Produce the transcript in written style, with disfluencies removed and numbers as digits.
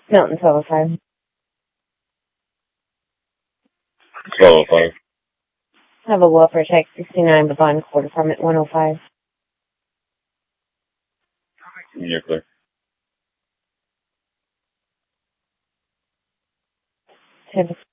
Mountain 1205. 1205. Have a welfare check 69 Bavon Court Apartment 105. You're clear. Have